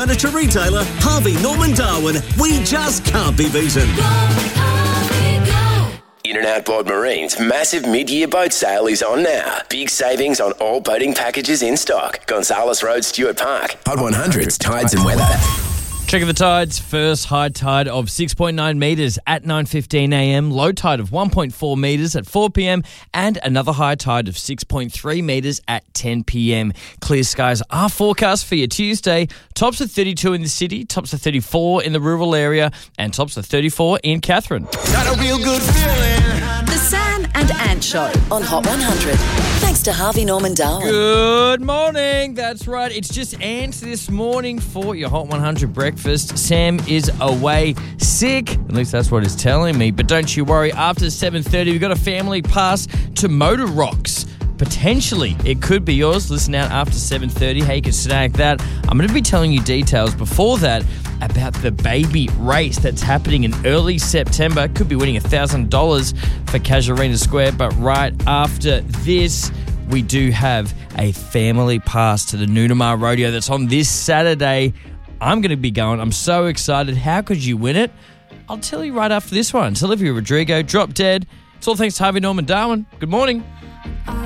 Furniture retailer Harvey Norman Darwin. We just can't be beaten. In and Outboard Marine's massive mid-year boat sale is on now. Big savings on all boating packages in stock. Gonzales Road, Stuart Park. Hot 100's Tides and Weather. Checking the tides. First high tide of 6.9 metres at 9:15 a.m. Low tide of 1.4 metres at 4 p.m. And another high tide of 6.3 metres at 10 p.m. Clear skies are forecast for your Tuesday. Tops of 32 in the city, tops of 34 in the rural area, and tops of 34 in Katherine. Got a real good feeling. The Sam and Ant Show on Hot 100. Thanks to Harvey Norman Darwin. Good morning. That's right. It's just Ant this morning for your Hot 100 breakfast. Sam is away sick. At least that's what he's telling me. But don't you worry. After 7:30, we've got a family pass to Motor Rocks. Potentially, it could be yours. Listen out after 7:30 how you can snag that. I'm going to be telling you details before that about the baby race that's happening in early September. Could be winning $1,000 for Casuarina Square. But right after this, we do have a family pass to the Noonamar Rodeo that's on this Saturday. I'm going to be going. I'm so excited. How could you win it? I'll tell you right after this one. It's Olivia Rodrigo, Drop Dead. It's all thanks to Harvey Norman Darwin. Good morning.